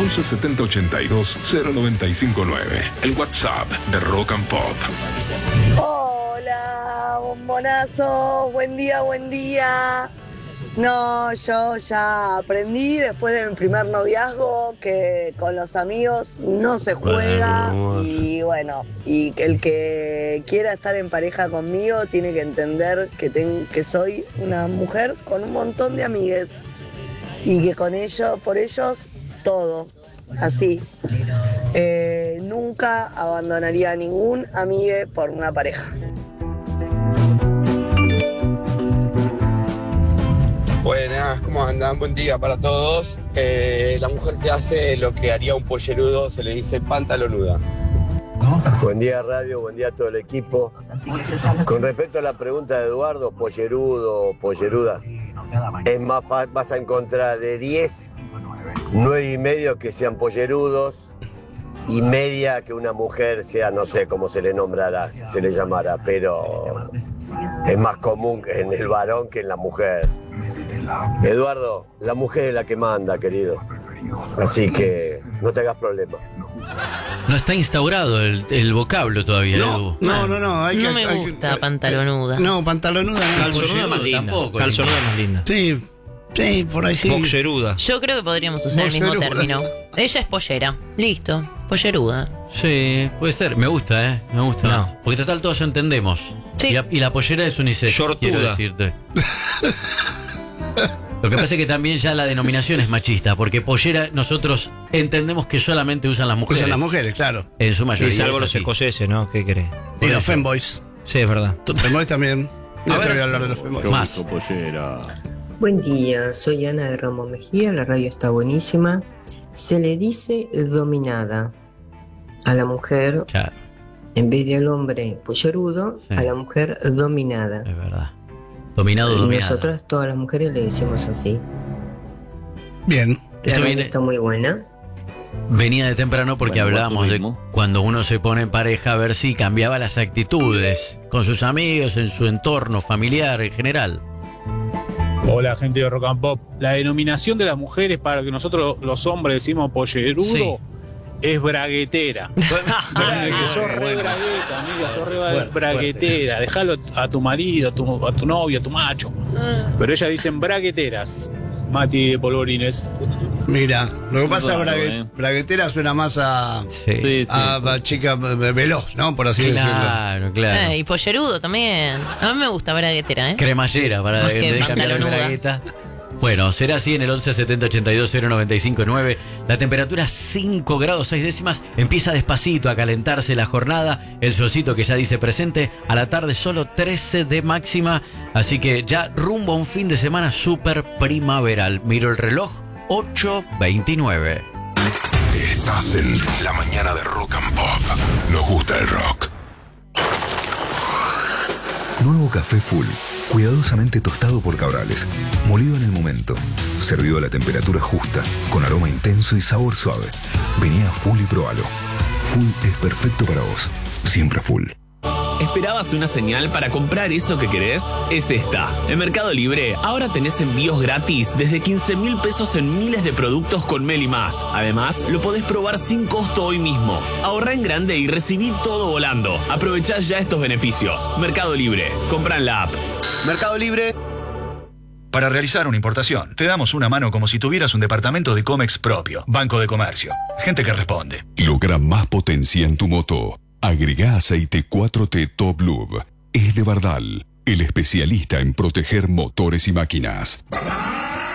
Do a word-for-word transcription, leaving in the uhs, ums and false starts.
once setenta ochenta y dos cero noventa y cinco nueve. El WhatsApp de Rock and Pop. Hola, bombonazo. Buen día, buen día. No, yo ya aprendí después de mi primer noviazgo que con los amigos no se juega. Bueno, y bueno, y el que quiera estar en pareja conmigo tiene que entender que, ten, que soy una mujer con un montón de amigues y que con ellos, por ellos, todo, así. Eh, nunca abandonaría a ningún amigue por una pareja. Buenas, ¿cómo andan? Buen día para todos. Eh, la mujer que hace lo que haría un pollerudo se le dice pantalonuda. Buen día radio, buen día a todo el equipo. Con respecto a la pregunta de Eduardo, pollerudo, polleruda, es más fácil, vas a encontrar de diez, nueve y medio que sean pollerudos y media que una mujer sea, no sé cómo se le nombrará, se le llamará, pero es más común en el varón que en la mujer. Eduardo, la mujer es la que manda, querido. Así que no te hagas problema. No está instaurado el, el vocablo todavía, no, Edu. No, no, no. Hay no que, me hay gusta que, pantalonuda. No, pantalonuda no. Calzonuda más linda. Tampoco. Calzonuda más linda. Sí, sí, por ahí sí. Boxeruda. Yo creo que podríamos usar Boxeruda. El mismo término. Ella es pollera. Listo. Polleruda. Sí, puede ser. Me gusta, ¿eh? Me gusta. No. Porque total todos entendemos. Sí. Y la, y la pollera es unisex. Shortuda. Quiero decirte. Lo que pasa es que también ya la denominación es machista, porque pollera nosotros entendemos que solamente usan las mujeres. Usan las mujeres, claro. En su mayoría. Y salvo los escoceses, ¿no? ¿Qué crees? Y los femboys. Sí, es verdad. Femboys también. No te voy a hablar de los femboys. Más. Pollera. Buen día, soy Ana de Ramos Mejía, la radio está buenísima. Se le dice dominada a la mujer, claro. En vez del hombre pollerudo, sí. A la mujer dominada. Es verdad. Dominado, y dominada. Nosotras, todas las mujeres, le decimos así. Bien. La radio viene, está muy buena. Venía de temprano porque bueno, hablábamos de cuando uno se pone en pareja a ver si cambiaba las actitudes con sus amigos, en su entorno familiar en general. Hola, gente de Rock and Pop. La denominación de las mujeres para que nosotros los hombres decimos pollerudo, sí. Es braguetera. Amiga, sos re bragueta, amiga, sos re fuerte, braguetera. Fuerte. Dejalo a tu marido, a tu, a tu novio, a tu macho. Pero ellas dicen bragueteras. Mati de Polvorines. Mira, lo que pasa es que brague, eh. braguetera suena más a, sí. a, a, a chica veloz, ¿no? Por así claro, decirlo. Claro, claro. Eh, y pollerudo también. A mí me gusta braguetera, ¿eh? Cremallera para de, de cambiar de bragueta. Bueno, será así en el once setenta ochenta y dos cero noventa y cinco nueve. La temperatura cinco grados seis décimas. Empieza despacito a calentarse la jornada. El solcito que ya dice presente. A la tarde solo trece de máxima. Así que ya rumbo a un fin de semana súper primaveral. Miro el reloj, ocho veintinueve. Estás en la mañana de Rock and Pop. Nos gusta el rock. Nuevo café Full. Cuidadosamente tostado por Cabrales, molido en el momento, servido a la temperatura justa, con aroma intenso y sabor suave. Vení a Full y probalo. Full es perfecto para vos, siempre Full. ¿Esperabas una señal para comprar eso que querés? Es esta. En Mercado Libre ahora tenés envíos gratis desde quince mil pesos en miles de productos con Meli Más. Además, lo podés probar sin costo hoy mismo. Ahorrá en grande y recibí todo volando. Aprovechá ya estos beneficios. Mercado Libre. Comprá en la app. Mercado Libre. Para realizar una importación, te damos una mano como si tuvieras un departamento de Comex propio. Banco de Comercio. Gente que responde. Logra más potencia en tu moto. Agregá aceite cuatro T Top Lube. Es de Bardal, el especialista en proteger motores y máquinas.